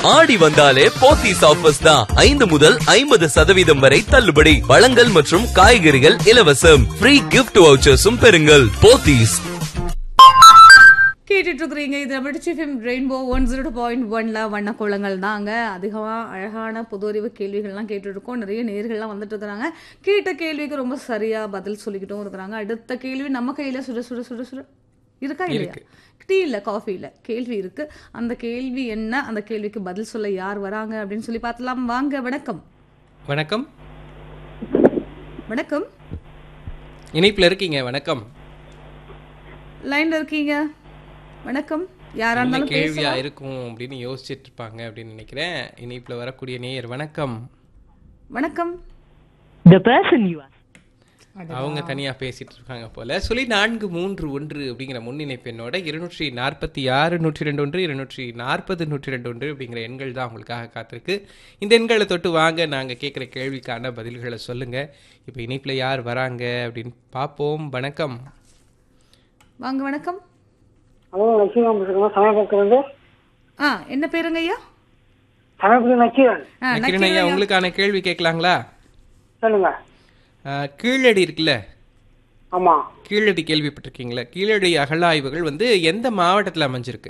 ஆடி வந்தாலே போத்தீஸ் ஆஃபர்ஸ் தான் 5 முதல் 50% வரை தள்ளுபடி. பழங்கள் மற்றும் காய்கறிகள் இலவசம். ஃப்ரீ கிஃப்ட் வவுச்சர்ஸும் பெறுங்கள். போத்தீஸ். கேட்டுட்டு இருக்கிறீங்க இது நம்ம டிச்சிஎஃப்எம் ரெயின்போ 102.1ல வண்ண கோலங்கள் தாங்க. அதிகமாக அழகான பொது அறிவு கேள்விகள்லாம் கேட்டுட்டு இருக்கோம். நிறைய நேர்கள்லாம் வந்துட்டு இருக்கிறாங்க. கேட்ட கேள்விக்கு ரொம்ப சரியா பதில் சொல்லிக்கிட்டும் இருக்கிறாங்க. அடுத்த கேள்வி நம்ம கையில சுட சுட சுட சுட இருக்கா இல்லையா? டீ இல்லை காஃபி இல்லை, கேள்வி இருக்கு. அந்த கேள்வி என்ன, அந்த கேள்விக்கு பதில் சொல்ல யார் வராங்க அப்படின்னு சொல்லி பார்க்கலாம். வாங்க. வணக்கம். வணக்கம். வணக்கம். இணைப்புல இருக்கீங்க. வணக்கம். லைன்ல இருக்கீங்க. வணக்கம். யாரா இருந்தாலும் கேள்வியா இருக்கும் அப்படின்னு யோசிச்சுட்டு இருப்பாங்க அப்படின்னு நினைக்கிறேன். இணைப்புல வரக்கூடிய நேயர் வணக்கம். வணக்கம். The person you are. அவங்க தனியா பேசிட்டு இருக்காங்க போல. சொல்லி 431 அப்படிங்கிற முன்னிணைப்பு எண்ணோட 246 102 240 102 அப்படிங்கிற எண்கள் தான் உங்களுக்காக காத்திருக்கு. இந்த எண்களை தொட்டு வாங்க, நாங்க கேட்குற கேள்விக்கான பதில்களை சொல்லுங்க. இப்போ இணைப்புல யார் வராங்க அப்படின்னு பார்ப்போம். வணக்கம். வாங்க. வணக்கம். ஹலோ, நக்கீரன் பேசுறேன். சமயபுரத்துலேருந்து. என்ன பேருங்க ஐயா? சமயபுரம் நக்கீரன். நக்கீரன் ஐயா, உங்களுக்கான கேள்வி கேட்கலாங்களா? சொல்லுங்க. கீழடி இருக்குல்ல, ஆமா, கீழடி கேள்விப்பட்டிருக்கீங்களா? கீழடி அகழாய்வுகள் வந்து எந்த மாவட்டத்தில் அமைஞ்சிருக்கு?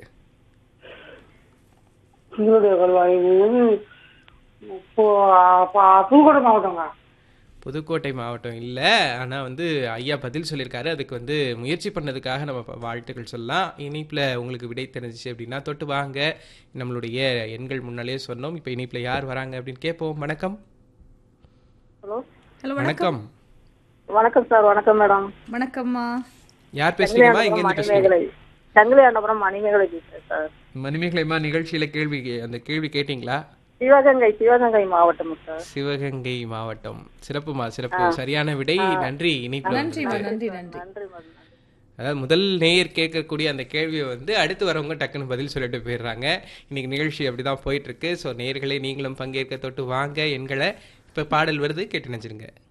புதுக்கோட்டை மாவட்டங்க. புதுக்கோட்டை மாவட்டம் இல்லை, ஆனால் வந்து ஐயா பதில் சொல்லியிருக்காரு. அதுக்கு வந்து முயற்சி பண்ணதுக்காக நம்ம வாழ்த்துக்கள் சொல்லலாம். இணைப்பில் உங்களுக்கு விடை தெரிஞ்சிச்சு அப்படின்னா தொட்டு வாங்க. நம்மளுடைய எண்கள் முன்னாலே சொன்னோம். இப்போ இணைப்பில் யார் வராங்க அப்படின்னு கேட்போம். வணக்கம். ஹலோ. ஹலோ. வணக்கம். வணக்கம் சார். வணக்கம் மேடம். வணக்கம்மா. யார் பேசுறீங்கம்மா? எங்கேருந்து பேசுறீங்க? சங்கிலியாண்டபுரம் மணிமேகலை பேசுறேன் சார். மணிமேகலைமா, நிகழ்ச்சியில் அந்த கேள்வி கேட்டீங்களா? சிவகங்கை மாவட்டம் சார். சிவகங்கை மாவட்டம். சிறப்புமா, சிறப்பு. சரியான விடை. நன்றி. இணைப்பில் நன்றி. அதாவது முதல் நேயர் கேட்கக்கூடிய அந்த கேள்வியை வந்து அடுத்து வரவங்க டக்குன்னு பதில் சொல்லிட்டு போயிடுறாங்க. இன்னைக்கு நிகழ்ச்சி அப்படிதான் போயிட்டு இருக்கு. ஸோ நேயர்களே, நீங்களும் பங்கேற்க தொட்டு வாங்க எண்களை. இப்போ பாடல் வருது, கேட்டு நினைச்சிருங்க.